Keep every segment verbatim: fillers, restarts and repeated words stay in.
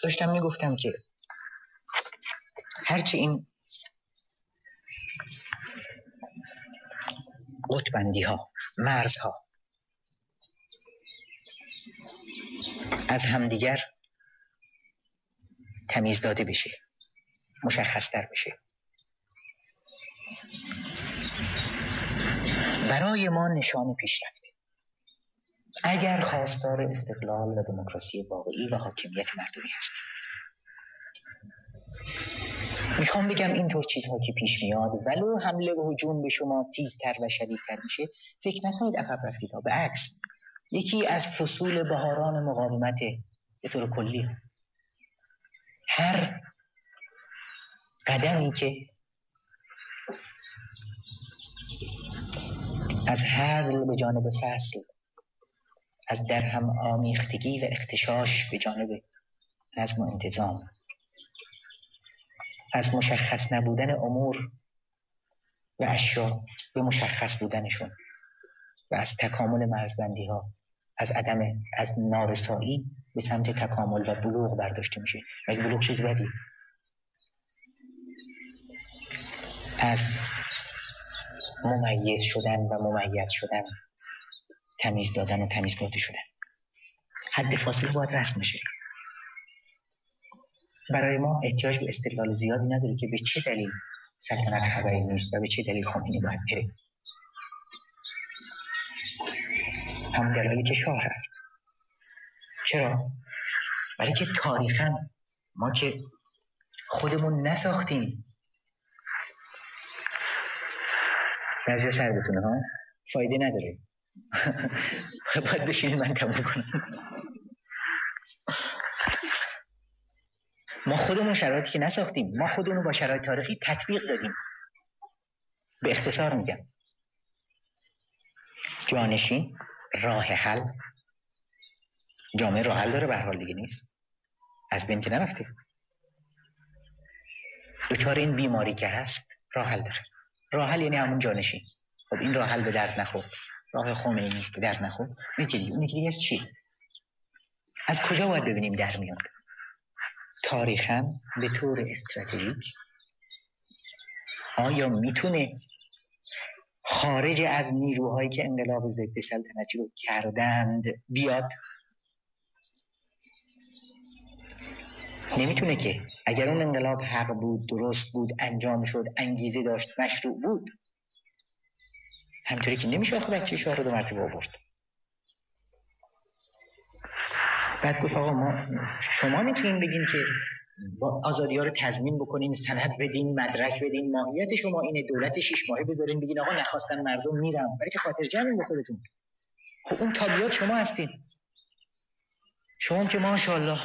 داشتم میگفتم که هرچی این قطبندی ها، مرزها از همدیگر تمیز داده بشه، مشخص تر بشه، برای ما نشان پیشرفته. اگر خواستار استقلال و دموکراسی واقعی و حاکمیت مردمی هستیم، میخوام بگم اینطور چیزها که پیش میاد ولو حمله و هجوم به شما تیزتر و شدیدتر میشه، فکر نکنید عقب رفتید ها. به عکس یکی از فصول بهاران مقاومت به طور کلی. هر قدمی که از هزل به جانب فصل، از درهم آمیختگی و اختشاش به جانب نظم و انتظام، از مشخص نبودن امور و اشیا به مشخص بودنشون و از تکامل مرزبندی ها، از عدم از نارسایی به سمت تکامل و بلوغ برداشته میشه. و بلوغ چیز بدی، از ممیز شدن و ممیز شدن، تمیز دادن و تمیز داده شدن. حد فاصله باید رسم بشه. برای ما احتیاج به استدلال زیادی نداره که به چه دلیل سلطنت خبری نیست و به چه دلیل خمینی باید بره. همون دلیلی که شاه رفت. چرا؟ برای که تاریخاً ما که خودمون نساختیم. بعضی سر بتونه ها فایده نداره. باید بشینی من تموم کنم. ما خودمون شرایطی که نساختیم، ما خودمون با شرایط تاریخی تطبیق دادیم. به اختصار میگم، جانشین راه حل، جامعه راه حل داره، به هر حال دیگه نیست، از بین که نرفته. دچار این بیماری که هست راه حل داره. راه حل یعنی همون جانشین. خب این راه حل به درد نخورد، راه خمینی به درد نخورد، اون که دیگه اون که دیگه از چی؟ از کجا باید ببینیم در میاد؟ تاریخاً به طور استراتژیک آیا میتونه خارج از نیروهایی که انقلاب ضد سلطنتی رو کردند بیاد؟ نمیتونه که. اگر اون انقلاب حق بود، درست بود، انجام شد، انگیزه داشت، مشروع بود، همینطوری که نمیشه آخه بچه شاه رو دو مرتبه آورد. بعد گفت آقا ما شما میتونین بگین که با آزادی ها رو تضمین بکنین، سند بدین، مدرک بدین، ماهیت شما اینه، دولت شش ماهه بذارین، بگین آقا نخواستن مردم میرم، برای که خاطر جمعین به خودتون. خب اون تابعیات شما هستین. شما که ماشاءالله.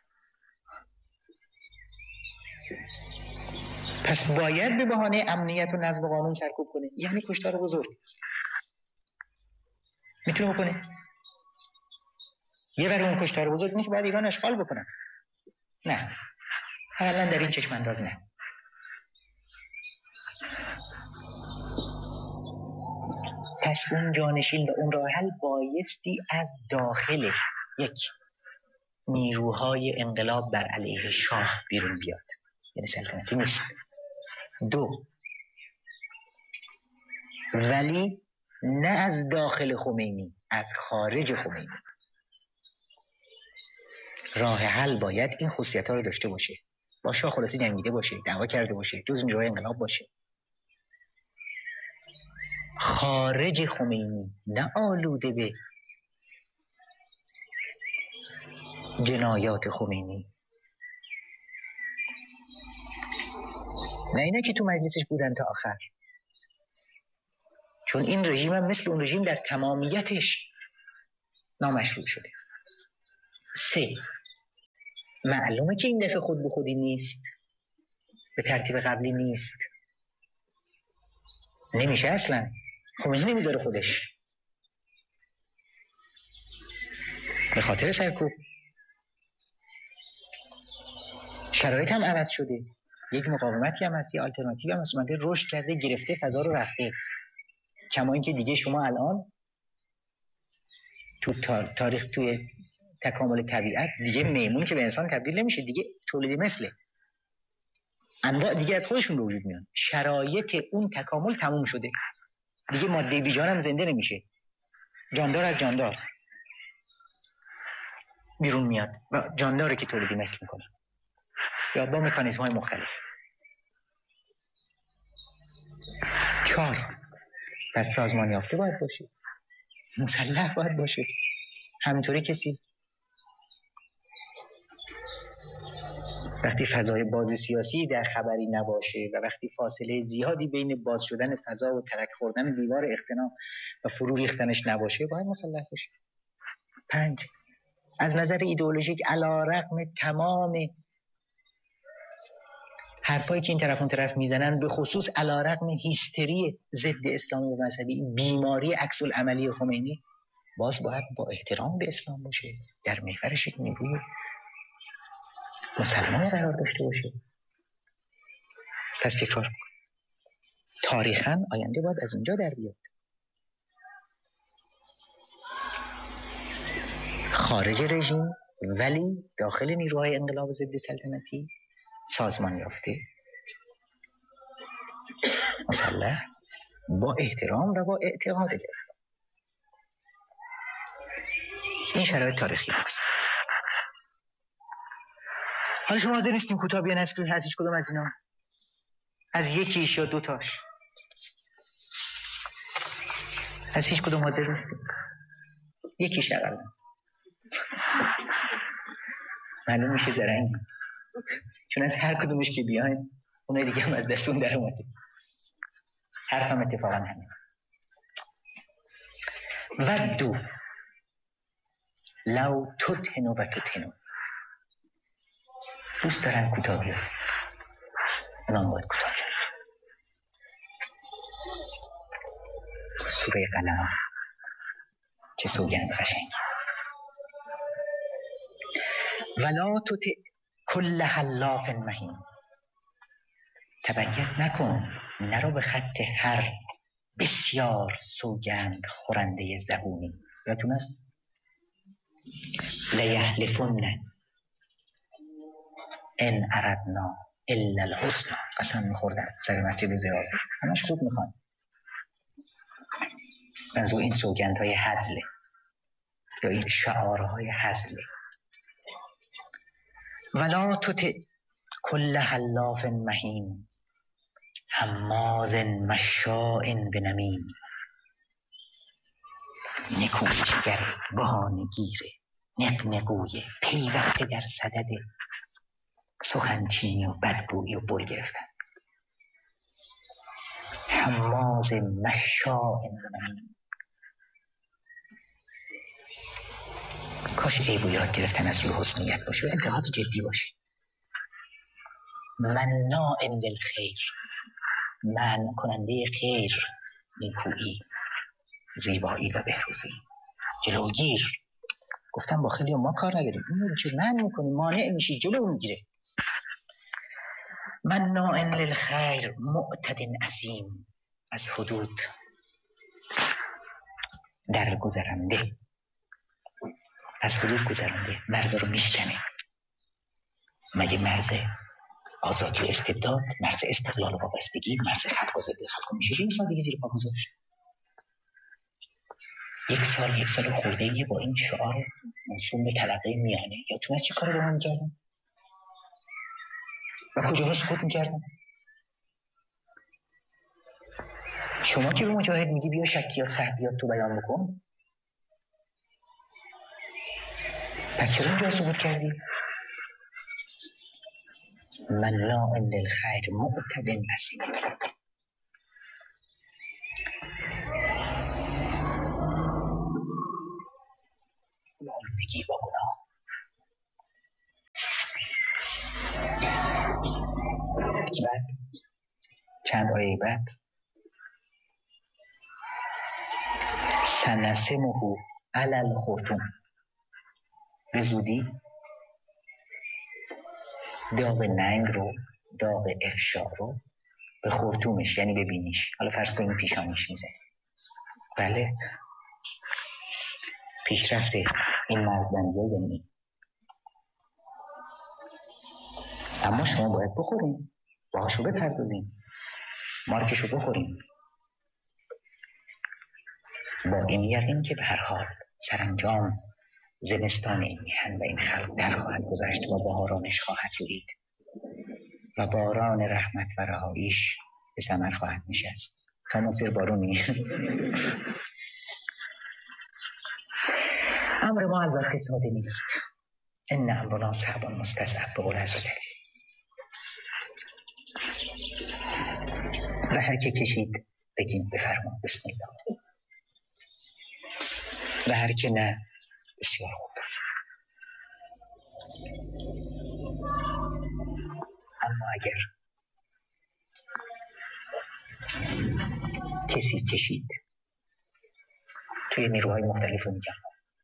پس باید به بهانه امنیت و نظم و قانون سرکوب کنه. یعنی کشتار بزرگ میتونه بکنه. یه بر اون کشتار بزرگ اینه که باید ایران اشغال بکنن. نه، اولا در این چشم انداز نه. پس اون جانشین و اون راه حل بایستی از داخل یک نیروهای انقلاب بر علیه شاه بیرون بیاد. یعنی سلطنتی نیست. دو، ولی نه از داخل خمینی، از خارج خمینی. راه حل باید این خصوصیت‌ها رو داشته باشه. با شاه خلاصی جنگیده باشه، دعوا کرده باشه، جز نیروهای انقلاب باشه. خارج خمینی، نه آلوده به جنایات خمینی. نه اینه که تو مجلسش بودن تا آخر. چون این رژیم هم مثل اون رژیم در تمامیتش نامشروع شده. سه، معلومه که این دفعه خود به خودی نیست، به ترتیب قبلی نیست. نمیشه اصلا. خمینی نمیذاره خودش، به خاطر سرکوب. شرایط هم عوض شده. یک مقاومتی هم هست، یه آلترناتیو هم هست، اومده رشد کرده، گرفته فضا رو رفته. کما اینکه دیگه شما الان تو تاریخ توی تکامل طبیعت دیگه میمون که به انسان تبدیل نمیشه، دیگه تولید مثله، انواع دیگه از خودشون به وجود میان، شرایط اون تکامل تموم شده دیگه، ماده بیجان هم زنده نمیشه، جاندار از جاندار بیرون میاد و جانداره که تولیدی مثل میکنه یا با مکانیزم های مختلف. چهار، پس سازمان یافته باید باشه، مسلح باید باشه. همینطوری کسی وقتی فضای باز سیاسی در خبری نباشه و وقتی فاصله زیادی بین باز شدن فضا و ترک خوردن دیوار اختناق و فرو ریختنش نباشه باید مسلح باشه. پنج، از نظر ایدئولوژیک علی رغم تمام حرفایی که این طرف اون طرف میزنن، به خصوص علی رغم هیستری ضد اسلامی و مذهبی، بیماری عکس العملی خمینی، باز باید با احترام به اسلام باشه، در محورش یک نیروی مسلمان قرار داشته باشه. پس تکرار میکنم، تاریخاً آینده باید از اینجا در بیاد. خارج رژیم ولی داخل نیروهای انقلاب ضد سلطنتی سازمان یافته، مسلح، با احترام و با اعتقاد به اسلام. این شرایط تاریخی است. حالا شما حاضر نیستیم کوتاه بیان از هیچ کدوم از اینا، از یکیش یا دوتاش، از هیچ کدوم حاضر نیستیم، یکیش اقلا معلوم میشه زرنگ، چون از هر کدومش که بیاین اونای دیگه هم از دستون در اومده. حرفم اتفاقا همین. ودو لو تدهنو و تدهنو، دوست دارن کوتاه بیاد، اونام باید کوتاه بیاد. سوره قلم چه سوگند قشنگ. ولا تطع کل حلاف مهین، تبعیت نکن، نرو به خط هر بسیار سوگند خورنده زبونی. یادتون است لیحلفن ان اردنا الا الحسنى، قسم میخوردن سر مسجد زرار، همش خوب میخوان، منظور این سوگندهای هزله یا این شعارهای هزله. ولا تطع کل حلاف مهین هماز مشاء بنمیم، نکوچیگر، بهانه‌گیر، نقنقوی، پیوسته در صدد سخنچینی و بدگویی و بر گرفتن. هماز مشاء بنمیم، کاش عیب و یاد گرفتن از روی حسنیت باشه و انتقاد جدی باشه. مناع للخیر، منع کننده خیر، نیکویی، زیبایی و بهروزی، جلوگیر. گفتم با خیلی ما کار نگیریم، اینو چه منع میکنی، مانع میشی، جلو میگیره. مناع للخیر معتد اثیم، از حدود در گذرنده، از حدود گذرنده، مرز رو میشکنه. مگه مرز آزادی و استبداد، مرز استقلال و وابستگی، مرز خلق و ضد خلق میشه این سال دیگه زیر پا گذاشت؟ یک سال یک سال خورده‌ای با این شعار موسوم به طبقه میانه، یا تو از چه کاری با من میکردن؟ و کجا سقوط میکردن؟ شما که به مجاهد میگی بیا شکی یا صحبیات تو بیان بکن، پس چرا اینجا سقوط کردی؟ مناع للخیر معتد اثیم، آلودگی با گناه. بعد چند آیه بعد سنسمه علی الخرطوم، به زودی داغ ننگ رو، داغ افشا رو به خرطومش، یعنی به بینیش، حالا فرض کنیم پیشانیش میزنه. بله، پیشرفت این مرزبندی ها یعنی. اما شما باید بخوریم، باهاشو بپردازیم، مارکشو بخوریم، با این یقین که به هر حال سرانجام زمستان این میهن و این خلق در خواهد گذشت و بهارانش خواهد رویید و باران رحمت و رهاییش به ثمر خواهد نشست. تا مصیر بارونی. امر ما البته ساده نیست. ان امرنا صعب مستصعب به قول حضرت علی. و هر که کشید بگیم بفرما بسم الله، و هر که نه بسیار خوب. اما اگر کسی کشید، توی نیروهای مختلف رو میگم،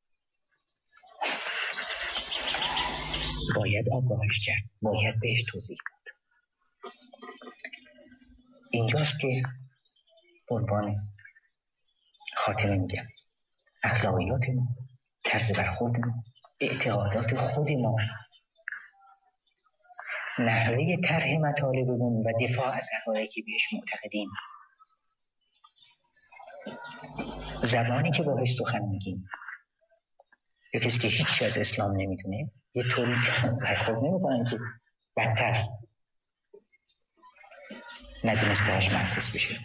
باید آگاهش کرد، باید بهش توضیح داد. اینجاست که عنوان خاتمه میگم اخلاقیات ما، طرز برخورد ما، اعتقادات خود ما، نحوه طرح مطالبمون و دفاع از حقایقی که بهش معتقدیم، زبانی که باهاش سخن میگیم. یه کسی که هیچ از اسلام نمیدونه یه طوری برخورد نمیکنن که بدتر ندونستهاش محفوظ بشه.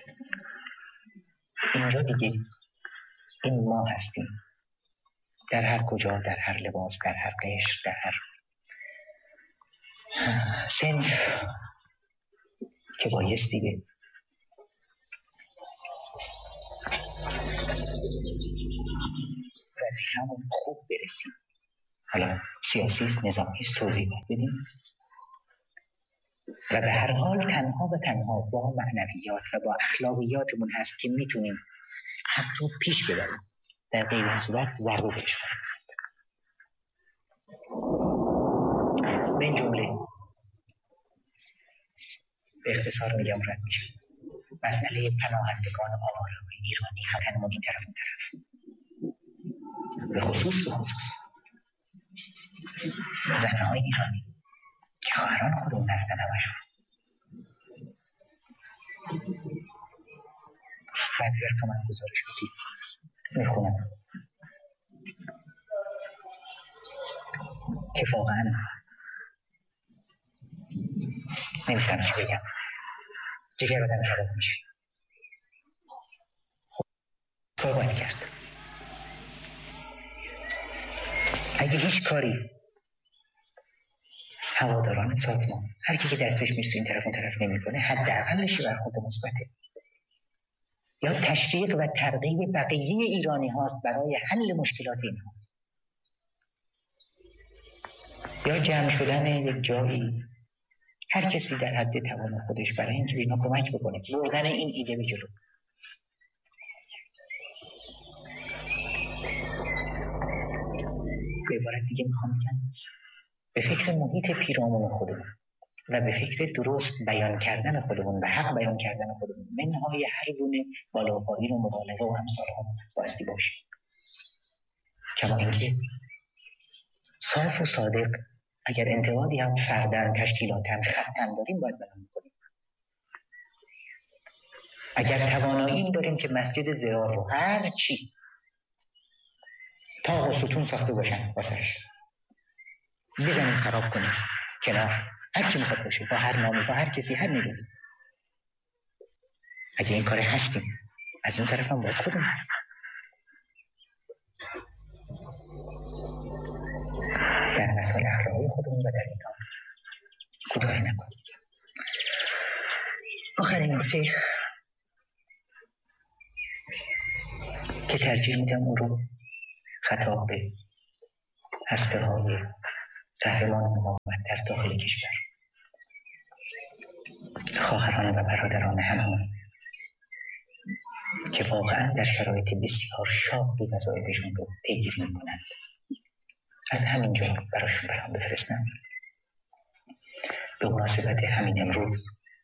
اینجا دیگه این ما هستیم، در هر کجا، در هر لباس، در هر قشر، در هر صنف که بایستی به وظیفه‌مون خوب برسیم. حالا سیاسیست، نظامیست، توضیح بدیم و به هر حال تنها و تنها با معنویات و با اخلاقیاتمون هست که میتونیم حق رو پیش ببریم. در غیر این صورت ضربه بهش خواهیم زد. به این جمله به اختصار میگم رد میشم. مسئله پناهندگان آواره ایرانی حقنمون این طرف اون طرف، به خصوص به خصوص زنهای ایرانی که خواهران خودمون هستن همشون. بعضی وقتا من گزارش بدید میخونم که واقعا نمیتونم چی بگم، جگر آدم کباب میشه. خب کار باید کرد. اگه هیچ کاری هواداران سازمان، هر کی که دستش میرسه این طرف اون طرف نمیکنه، حداقلش برخورد مثبته یا تشویق و ترغیب بقیه ایرانی هاست برای حل مشکلات اینها، یا جمع شدن یک جایی هر کسی در حد توان خودش برای اینکه به اینا کمک بکنه، بردن این ایده به جلو. به عبارت دیگه میخوام بگم به فکر محیط پیرامون خودمون و به فکر درست بیان کردن خودمون و حق بیان کردن خودمون، منهای هر گونه بالاپایین و مبالغه و امثال هم بایستی باشیم. کما اینکه صاف و صادق اگر انتقادی هم فردن، تشکیلاتن، خطن داریم باید بیان کنیم. اگر توانایی داریم که مسجد ضرار رو هر چی تا و ستون ساخته باشن واسش بزنیم خراب کنیم کنار، هر کی میخواد باشه، با هر نامی، با هر کسی، هر نگاهی. اگه این کار هستیم، از اون طرف هم باید خودمون در مسائل اخلاقی خودمون و در این کار کوتاهی نکنیم. آخرین نکته که ترجیح میدم اون رو خطاب به هسته‌های قهرمان مقاومت در داخل کشور، خواهران و برادران هممون که واقعا در شرایط بسیار شاق به وظایفشون رو پیگیری میکنند، از همینجا براشون پیام بفرستم. به مناسبت همین امروز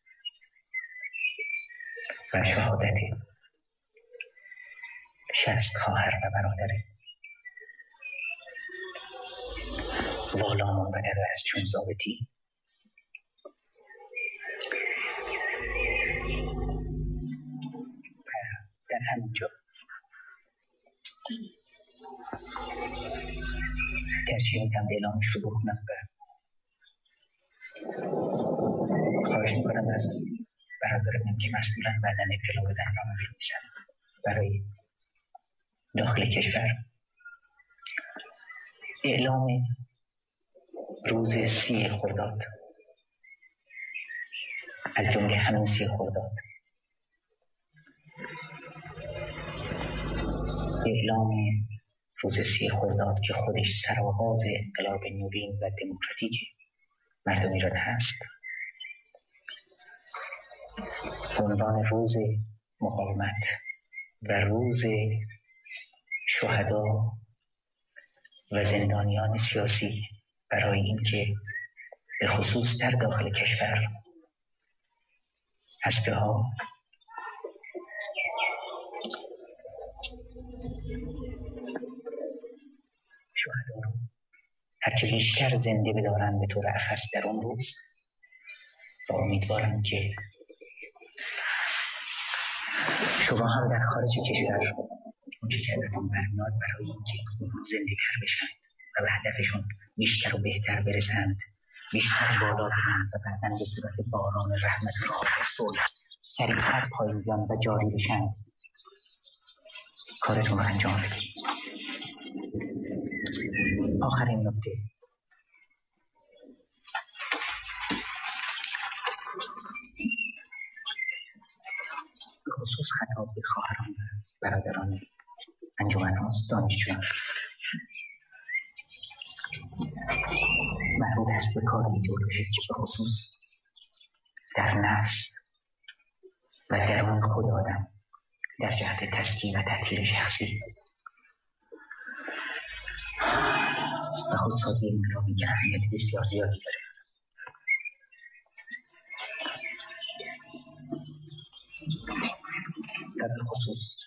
و شهادت شصت خواهر و برادر والامون و در رأس چون ضابطی. در همینجا ترجیح میدم اعلام شروع کنم و خواهش میکنم از برادرانم که مسئولن بعداً اطلاع بدن نامه بنویسن برای داخل کشور. اعلام روز سی خرداد از جمله همین سی خرداد، اعلام روز سی خرداد که خودش سرآغاز انقلاب نوین و دموکراتیک مردم ایران هست، عنوان روز مقاومت و روز شهدا و زندانیان سیاسی برای اینکه به خصوص در داخل کشور هسته‌ها شهدا رو هرچه بیشتر زنده بدارن به طور اخص در اون روز و امیدوارم که شما هم در خارج کشور اونچه که ازتون برمیاد برای اینکه زنده تر بشن و به هدفشون بیشتر و بهتر برسند، بیشتر بالا برند و بعداً به صورت باران رحمت را و صلح سریعتر پاییزان و جاری بشند، کارتون رو انجام بدید. آخرین نکته، به خصوص خطاب به خواهران و برادران انجمن هاست، دانشجویان، مربوط است به کار ایدئولوژیک که به خصوص در نفس و درون خود آدم در جهت تسکین و تطهیر شخصی و خودسازی انقلابی که اهمیت بسیار زیادی داره. و به خصوص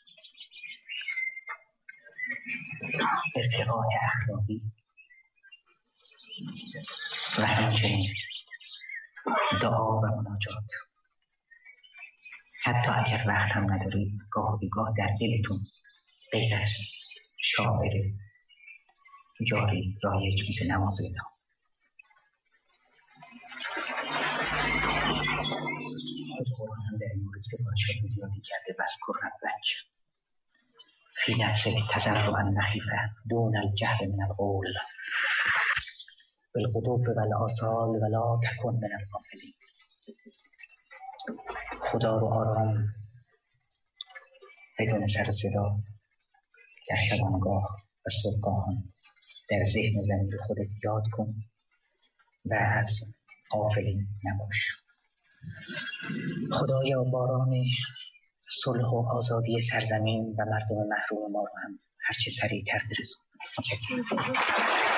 ارتقاء اخلاقی و همچنین دعا و مناجات. حتی اگر وقت هم ندارید گاه بیگاه در دلتون غیر از شاعر جاری رایج مثل نماز بدان. خود قرآن هم در این مورد سفارشات زیادی کرده. واذکر ربک فی نفسک تضرعا خیفة دون الجهر من القول بالغدو والآصال ولا تکن من الغافلین. خدا رو آرام بدون سر و صدا در شبانگاه و صبحگاهان در ذهن و ضمیر خودت یاد کن و از غافلین نباش. خدایا باران صلح و آزادی سرزمین و مردم محروم ما رو هم هرچه سریعتر برسون. متشکرم.